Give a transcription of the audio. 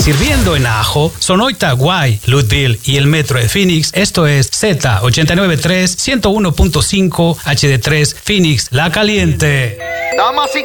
Sirviendo en Ajo, Sonoita, Guay, Louisville y el Metro de Phoenix. Esto es Z893 101.5 HD3 Phoenix La Caliente. Damas y